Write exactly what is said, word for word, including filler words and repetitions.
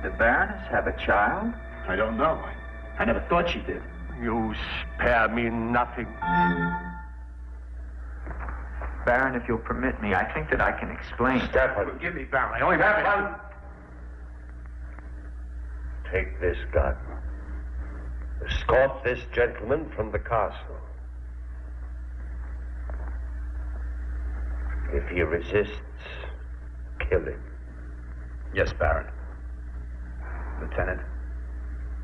the Baroness have a child? I don't know. I never thought she did. You spare me nothing. Baron, if you'll permit me, I think that I can explain. Stefan. Forgive me, Baron. I only have Stefan! Take this gun. Escort this gentleman from the castle. If he resists, kill him. Yes, Baron. Lieutenant.